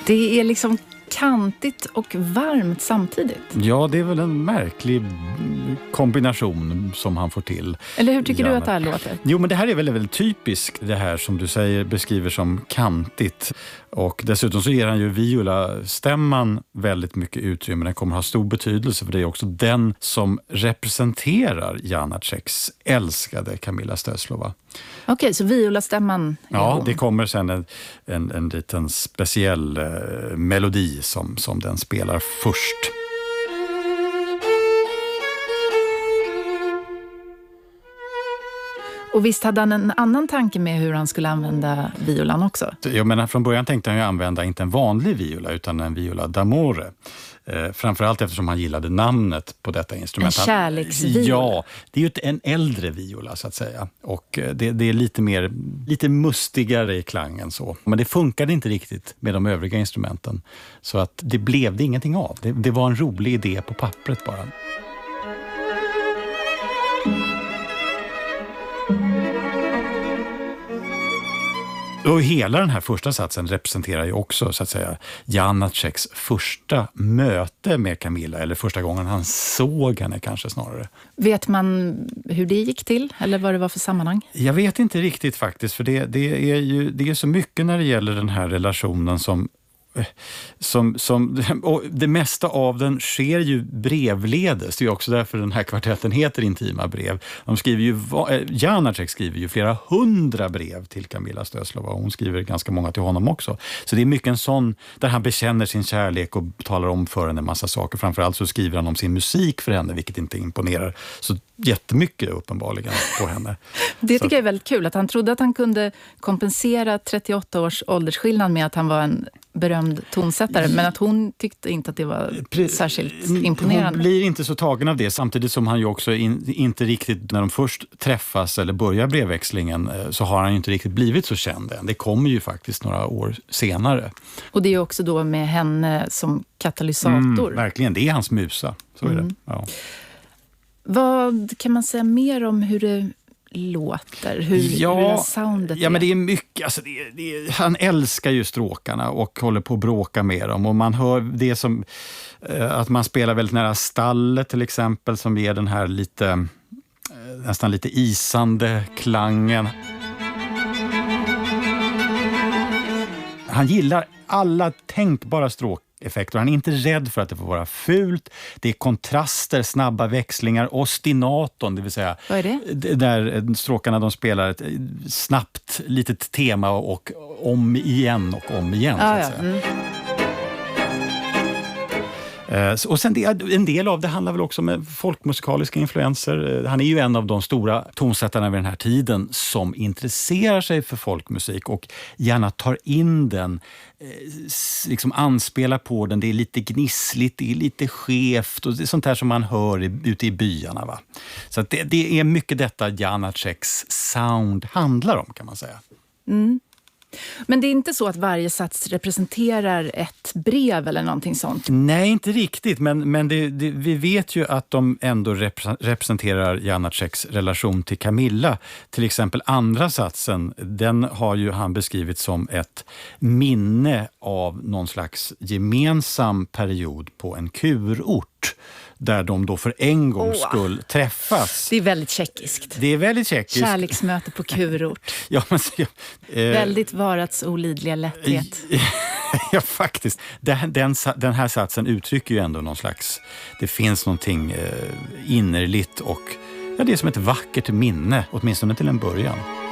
Det är liksom kantigt och varmt samtidigt. Ja, det är väl en märklig kombination som han får till. Eller hur tycker du att det här låter? Jo, men det här är väldigt typiskt, det här som du säger beskriver som kantigt. Och dessutom så ger han ju viola-stämman väldigt mycket utrymme. Den kommer ha stor betydelse för det är också den som representerar Janaceks älskade Kamilla Stöslova. Okej, så viola-stämman är Ja, hon. det kommer sen en liten speciell melodi som den spelar först. Och visst hade han en annan tanke med hur han skulle använda violan också? Jag menar, från början tänkte han ju använda inte en vanlig viola utan en viola d'amore. Framförallt eftersom han gillade namnet på detta instrument. En kärleksviola. Ja, det är ju en äldre viola så att säga. Och det är lite mustigare i klangen så. Men det funkade inte riktigt med de övriga instrumenten. Så att det blev det ingenting av. Det var en rolig idé på pappret bara. Och hela den här första satsen representerar ju också så att säga Janaceks första möte med Kamilla, eller första gången han såg henne kanske snarare. Vet man hur det gick till eller vad det var för sammanhang? Jag vet inte riktigt faktiskt, för det är så mycket när det gäller den här relationen som och det mesta av den sker ju brevledes. Det är också därför den här kvartetten heter Intima brev. De skriver ju, Janacek skriver ju flera 100 brev till Kamilla Stöslova och hon skriver ganska många till honom också. Så det är mycket en sån där han bekänner sin kärlek och talar om för henne en massa saker. Framförallt så skriver han om sin musik för henne, vilket inte imponerar så jättemycket uppenbarligen på henne. Det tycker jag är väldigt kul, att han trodde att han kunde kompensera 38 års åldersskillnad med att han var en berömd tonsättare, men att hon tyckte inte att det var särskilt imponerande. Hon blir inte så tagen av det, samtidigt som han ju också inte riktigt, när de först träffas eller börjar brevväxlingen, så har han ju inte riktigt blivit så känd än. Det kommer ju faktiskt några år senare. Och det är ju också då med henne som katalysator. Verkligen, det är hans musa. Så är det. Ja. Vad kan man säga mer om hur det låter? Hur soundet är? Ja, men det är mycket. Alltså han älskar ju stråkarna och håller på att bråka med dem. Och man hör det som att man spelar väldigt nära stallet till exempel, som ger den här nästan lite isande klangen. Han gillar alla tänkbara stråkeffekter. Han är inte rädd för att det får vara fult. Det är kontraster, snabba växlingar, ostinaton, det vill säga vad är det? Där stråkarna de spelar ett snabbt litet tema och om igen så att säga. Och sen en del av det handlar väl också om folkmusikaliska influenser. Han är ju en av de stora tonsättarna vid den här tiden som intresserar sig för folkmusik och gärna tar in den, liksom anspelar på den. Det är lite gnissligt, det är lite skevt och det är sånt här som man hör ute i byarna. Va? Så att det är mycket detta Janaceks sound handlar om, kan man säga. Mm. Men det är inte så att varje sats representerar ett brev eller någonting sånt? Nej, inte riktigt. Men vi vet ju att de ändå representerar Janaceks relation till Kamilla. Till exempel andra satsen, den har ju han beskrivit som ett minne av någon slags gemensam period på en kurort. Där de då för en gång skulle träffas. Det är väldigt tjeckiskt. Det är väldigt tjeckiskt. Kärleksmöte på kurort. Väldigt varats olidliga lätthet. Ja, faktiskt. Den här satsen uttrycker ju ändå någon slags... Det finns någonting innerligt och det är som ett vackert minne, åtminstone till en början.